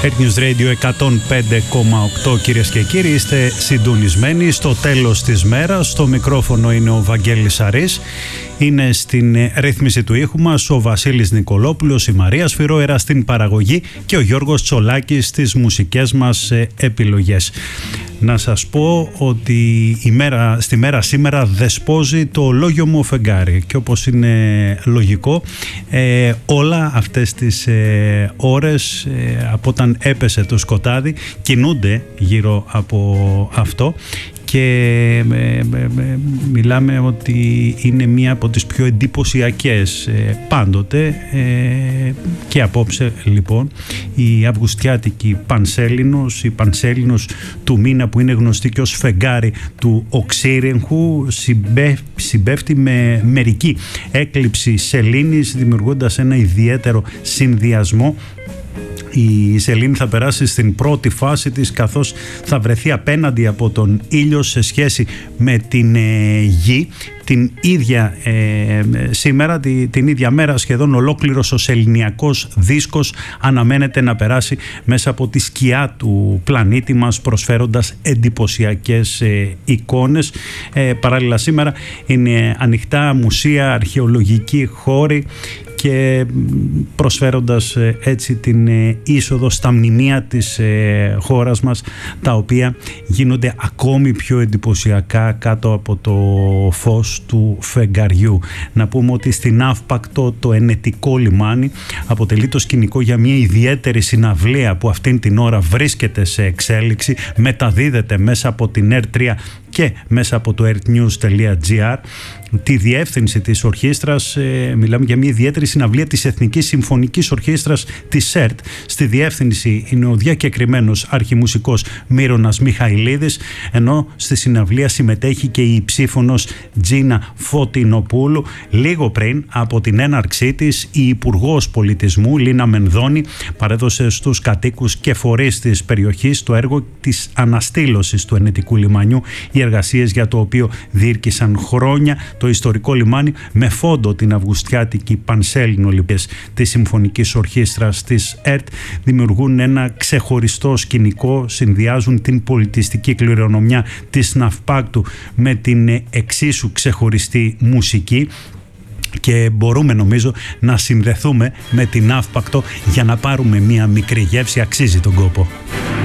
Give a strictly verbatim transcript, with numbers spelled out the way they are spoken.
Earth News Radio εκατόν πέντε κόμμα οκτώ, κυρίες και κύριοι, είστε συντονισμένοι στο τέλος της μέρας. Στο μικρόφωνο είναι ο Βαγγέλης Αρής. Είναι στην ρύθμιση του ήχου μας ο Βασίλης Νικολόπουλος, η Μαρία Σφυρόερα στην παραγωγή και ο Γιώργος Τσολάκης στις μουσικές μας επιλογές. Να σας πω ότι η μέρα, στη μέρα σήμερα δεσπόζει το λόγιομο φεγγάρι και όπως είναι λογικό ε, όλα αυτές τις ε, ώρες ε, από όταν έπεσε το σκοτάδι κινούνται γύρω από αυτό και ε, ε, ε, μιλάμε ότι είναι μία από τις πιο εντυπωσιακές ε, πάντοτε ε, και απόψε λοιπόν η Αυγουστιάτικη Πανσέλινος, η Πανσέλινος του μήνα που είναι γνωστή και ως φεγγάρι του οξύριγχου, συμπέ, συμπέφτει με μερική έκλειψη σελήνης, δημιουργώντας ένα ιδιαίτερο συνδυασμό. Η σελήνη θα περάσει στην πρώτη φάση της, καθώς θα βρεθεί απέναντι από τον ήλιο σε σχέση με την ε, γη. Την ίδια ε, σήμερα, τη, την ίδια μέρα, σχεδόν ολόκληρος ο σεληνιακός δίσκος αναμένεται να περάσει μέσα από τη σκιά του πλανήτη μας, προσφέροντας εντυπωσιακές ε, εικόνες. Ε, παράλληλα σήμερα είναι ανοιχτά μουσεία, αρχαιολογικοί χώροι και προσφέροντας έτσι την είσοδο στα μνημεία της χώρας μας, τα οποία γίνονται ακόμη πιο εντυπωσιακά κάτω από το φως του φεγγαριού. Να πούμε ότι στην Αύπακτο το Ενετικό λιμάνι αποτελεί το σκηνικό για μια ιδιαίτερη συναυλία που αυτήν την ώρα βρίσκεται σε εξέλιξη, μεταδίδεται μέσα από την Air τρία και μέσα από το earthnews τελεία gr. Τη διεύθυνση της ορχήστρας, ε, μιλάμε για μια ιδιαίτερη συναυλία της Εθνικής Συμφωνικής Ορχήστρας της ΕΡΤ. Στη διεύθυνση είναι ο διακεκριμένος αρχιμουσικός Μύρονας Μιχαηλίδης, ενώ στη συναυλία συμμετέχει και η ψήφωνος Τζίνα Φωτεινοπούλου. Λίγο πριν από την έναρξή της, η Υπουργός Πολιτισμού Λίνα Μενδώνη παρέδωσε στους κατοίκους και φορείς της περιοχής το έργο της αναστήλωσης του Ενετικού λιμανιού, οι εργασίες για το οποίο διήρκησαν χρόνια. Το ιστορικό λιμάνι με φόντο την Αυγουστιάτικη Πανσέλινο λιπές της Συμφωνικής Ορχήστρας της ΕΡΤ δημιουργούν ένα ξεχωριστό σκηνικό, συνδυάζουν την πολιτιστική κληρονομιά της Ναυπάκτου με την εξίσου ξεχωριστή μουσική και μπορούμε νομίζω να συνδεθούμε με την Αύπακτο για να πάρουμε μια μικρή γεύση, αξίζει τον κόπο.